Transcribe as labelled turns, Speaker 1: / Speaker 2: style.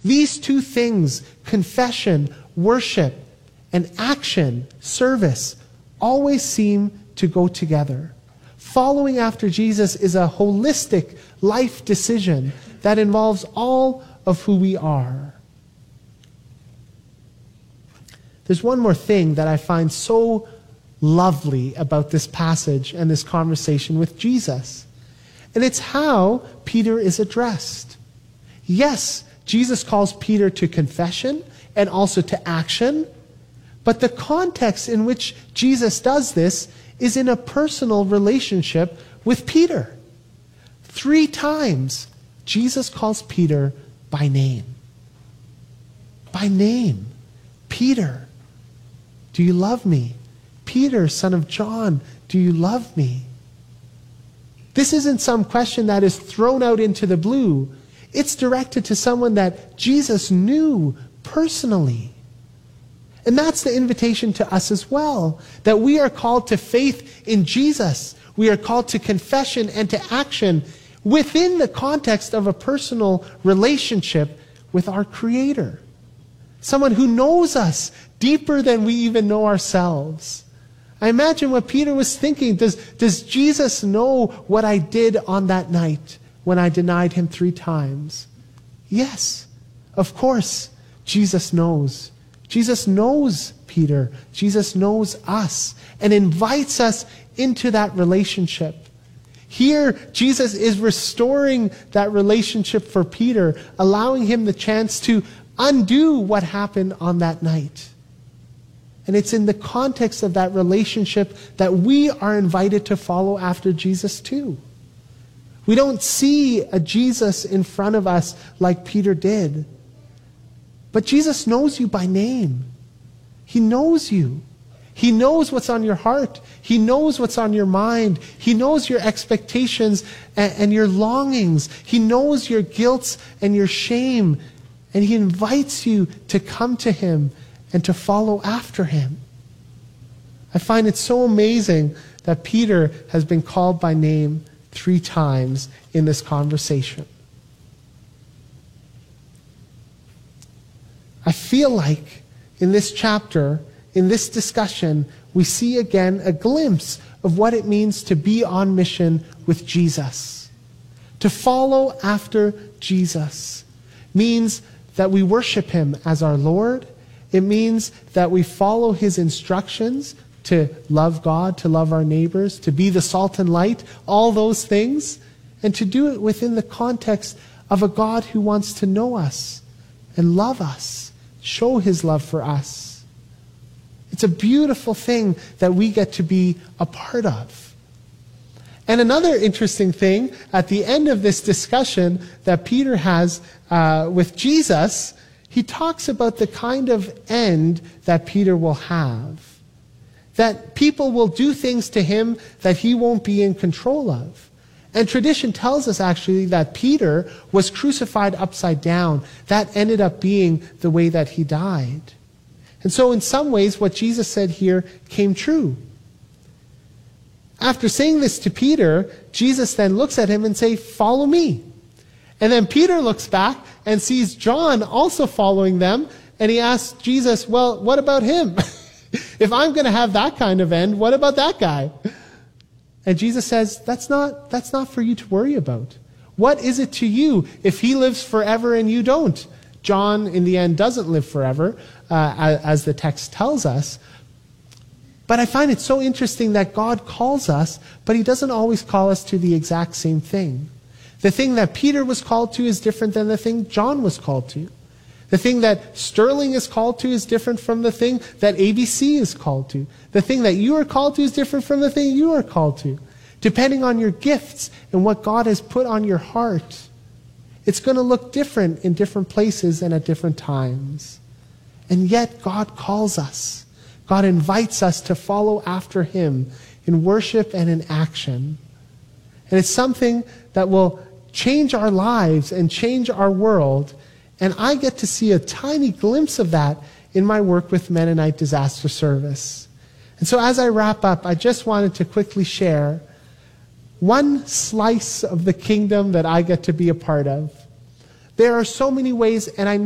Speaker 1: These two things, confession, worship, and action, service, always seem to go together. Following after Jesus is a holistic life decision that involves all of who we are. There's one more thing that I find so lovely about this passage and this conversation with Jesus. And it's how Peter is addressed. Yes, Jesus calls Peter to confession and also to action, but the context in which Jesus does this is in a personal relationship with Peter. 3 times, Jesus calls Peter by name. By name. Peter, do you love me? Peter, son of John, do you love me? This isn't some question that is thrown out into the blue. It's directed to someone that Jesus knew personally. And that's the invitation to us as well, that we are called to faith in Jesus. We are called to confession and to action within the context of a personal relationship with our Creator. Someone who knows us deeper than we even know ourselves. I imagine what Peter was thinking. Does Jesus know what I did on that night when I denied him 3 times? Yes, of course, Jesus knows. Jesus knows Peter. Jesus knows us and invites us into that relationship. Here, Jesus is restoring that relationship for Peter, allowing him the chance to undo what happened on that night. And it's in the context of that relationship that we are invited to follow after Jesus too. We don't see a Jesus in front of us like Peter did. But Jesus knows you by name. He knows you. He knows what's on your heart. He knows what's on your mind. He knows your expectations and your longings. He knows your guilt and your shame. And he invites you to come to him and to follow after him. I find it so amazing that Peter has been called by name 3 times in this conversation. I feel like in this chapter, in this discussion, we see again a glimpse of what it means to be on mission with Jesus. To follow after Jesus means that we worship him as our Lord. It means that we follow his instructions to love God, to love our neighbors, to be the salt and light, all those things, and to do it within the context of a God who wants to know us and love us, show his love for us. It's a beautiful thing that we get to be a part of. And another interesting thing at the end of this discussion that Peter has with Jesus, he talks about the kind of end that Peter will have. That people will do things to him that he won't be in control of. And tradition tells us actually that Peter was crucified upside down. That ended up being the way that he died. And so in some ways what Jesus said here came true. After saying this to Peter, Jesus then looks at him and says, "Follow me." And then Peter looks back and sees John also following them, and he asks Jesus, "Well, what about him? If I'm going to have that kind of end, what about that guy?" And Jesus says, that's not for you to worry about. What is it to you if he lives forever and you don't? John, in the end, doesn't live forever, as the text tells us. But I find it so interesting that God calls us, but he doesn't always call us to the exact same thing. The thing that Peter was called to is different than the thing John was called to. The thing that Sterling is called to is different from the thing that ABC is called to. The thing that you are called to is different from the thing you are called to. Depending on your gifts and what God has put on your heart, it's going to look different in different places and at different times. And yet God calls us. God invites us to follow after him in worship and in action. And it's something that will change our lives and change our world. And I get to see a tiny glimpse of that in my work with Mennonite Disaster Service. And so as I wrap up, I just wanted to quickly share one slice of the kingdom that I get to be a part of. There are so many ways, and I know